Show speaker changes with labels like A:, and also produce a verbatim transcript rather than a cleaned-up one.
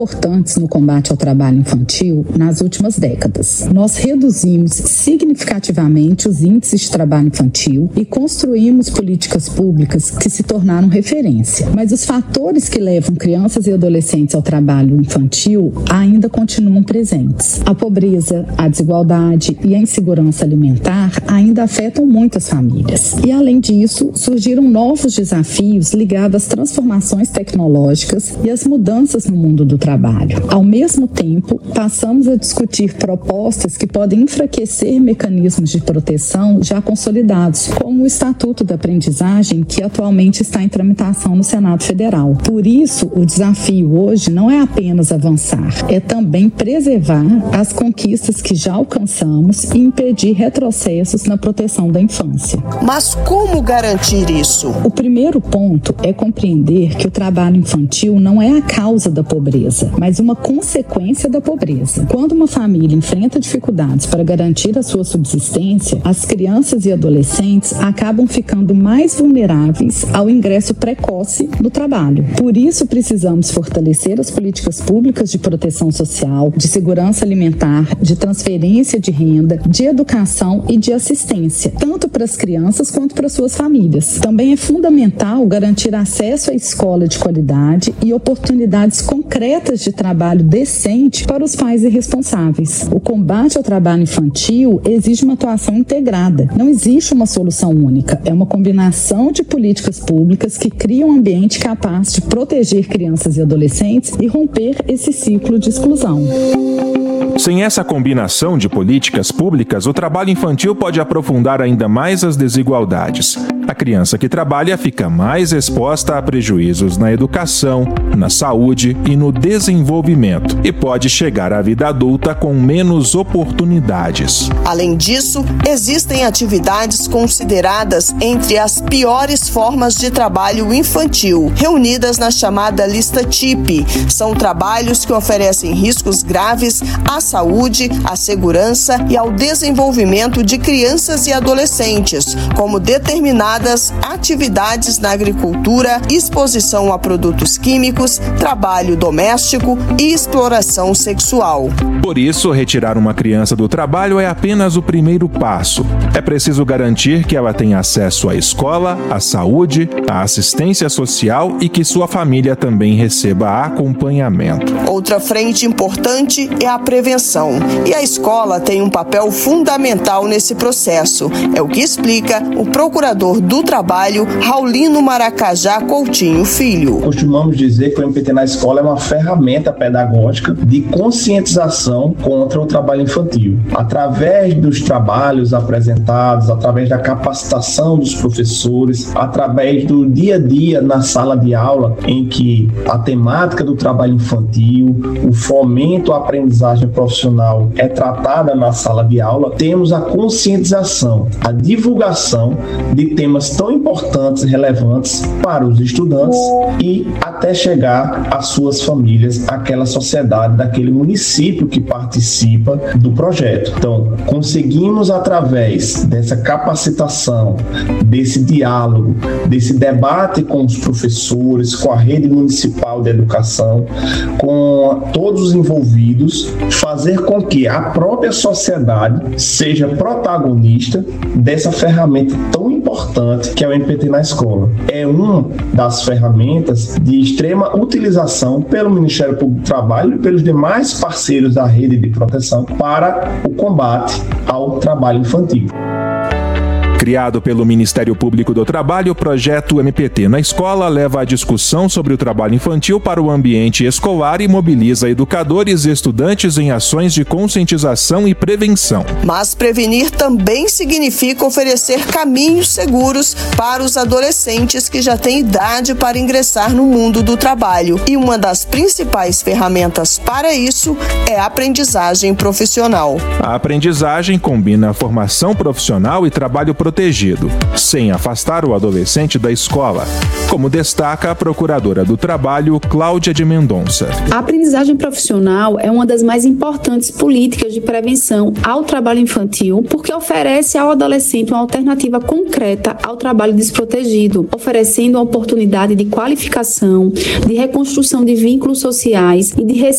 A: importantes no combate ao trabalho infantil nas últimas décadas. Nós reduzimos significativamente os índices de trabalho infantil e construímos políticas públicas que se tornaram referência. Mas os fatores que levam crianças e adolescentes ao trabalho infantil ainda continuam presentes. A pobreza, a desigualdade e a insegurança alimentar ainda afetam muitas famílias. E, além disso, surgiram novos desafios ligados às transformações tecnológicas e às mudanças no mundo do trabalho. Trabalho. Ao mesmo tempo, passamos a discutir propostas que podem enfraquecer mecanismos de proteção já consolidados, como o Estatuto da Aprendizagem, que atualmente está em tramitação no Senado Federal. Por isso, o desafio hoje não é apenas avançar, é também preservar as conquistas que já alcançamos e impedir retrocessos na proteção da infância.
B: Mas como garantir isso?
A: O primeiro ponto é compreender que o trabalho infantil não é a causa da pobreza, mas uma consequência da pobreza. Quando uma família enfrenta dificuldades para garantir a sua subsistência, as crianças e adolescentes acabam ficando mais vulneráveis ao ingresso precoce no trabalho. Por isso, precisamos fortalecer as políticas públicas de proteção social, de segurança alimentar, de transferência de renda, de educação e de assistência, tanto para as crianças quanto para suas famílias. Também é fundamental garantir acesso à escola de qualidade e oportunidades concretas de trabalho decente para os pais irresponsáveis. O combate ao trabalho infantil exige uma atuação integrada. Não existe uma solução única. É uma combinação de políticas públicas que criam um ambiente capaz de proteger crianças e adolescentes e romper esse ciclo de exclusão.
C: Sem essa combinação de políticas públicas, o trabalho infantil pode aprofundar ainda mais as desigualdades. A criança que trabalha fica mais exposta a prejuízos na educação, na saúde e no desenvolvimento, e pode chegar à vida adulta com menos oportunidades.
B: Além disso, existem atividades consideradas entre as piores formas de trabalho infantil, reunidas na chamada lista T I P. São trabalhos que oferecem riscos graves à saúde, à segurança e ao desenvolvimento de crianças e adolescentes, como determinadas atividades na agricultura, exposição a produtos químicos, trabalho doméstico e exploração sexual.
C: Por isso, retirar uma criança do trabalho é apenas o primeiro passo. É preciso garantir que ela tenha acesso à escola, à saúde, à assistência social e que sua família também receba acompanhamento.
B: Outra frente importante é a prevenção. E a escola tem um papel fundamental nesse processo. É o que explica o procurador do trabalho, Raulino Maracajá Coutinho Filho.
D: Costumamos dizer que o M P T na escola é uma ferramenta pedagógica de conscientização contra o trabalho infantil. Através dos trabalhos apresentados, através da capacitação dos professores, através do dia a dia na sala de aula, em que a temática do trabalho infantil, o fomento à aprendizagem profissional é tratada na sala de aula, temos a conscientização, a divulgação de temas tão importantes e relevantes para os estudantes e até chegar às suas famílias, àquela sociedade, daquele município que participa do projeto. Então, conseguimos através dessa capacitação, desse diálogo, desse debate com os professores, com a rede municipal de educação, com todos os envolvidos, fazer com que a própria sociedade seja protagonista dessa ferramenta tão importante que é o M P T na escola. É uma das ferramentas de extrema utilização pelo Ministério Público do Trabalho e pelos demais parceiros da rede de proteção para o combate ao trabalho infantil.
C: Criado pelo Ministério Público do Trabalho, o projeto M P T na escola leva a discussão sobre o trabalho infantil para o ambiente escolar e mobiliza educadores e estudantes em ações de conscientização e prevenção.
B: Mas prevenir também significa oferecer caminhos seguros para os adolescentes que já têm idade para ingressar no mundo do trabalho. E uma das principais ferramentas para isso é a aprendizagem profissional.
C: A aprendizagem combina a formação profissional e trabalho protegido, sem afastar o adolescente da escola, como destaca a procuradora do Trabalho, Cláudia de Mendonça.
E: A aprendizagem profissional é uma das mais importantes políticas de prevenção ao trabalho infantil, porque oferece ao adolescente uma alternativa concreta ao trabalho desprotegido, oferecendo a oportunidade de qualificação, de reconstrução de vínculos sociais e de